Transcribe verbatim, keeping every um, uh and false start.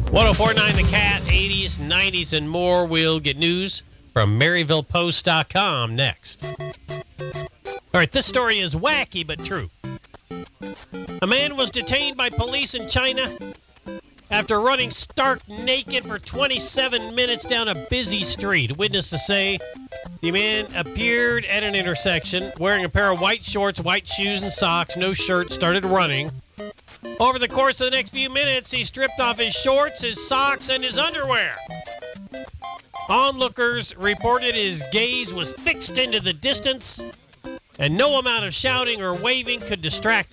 one oh four point nine The Cat, eighties, nineties, and more. We'll get news from Maryville Post dot com next. All right, this story is wacky but true. A man was detained by police in China after running stark naked for twenty-seven minutes down a busy street. Witnesses say the man appeared at an intersection wearing a pair of white shorts, white shoes, and socks, no shirt, started running. Over the course of the next few minutes, he stripped off his shorts, his socks, and his underwear. Onlookers reported his gaze was fixed into the distance, and no amount of shouting or waving could distract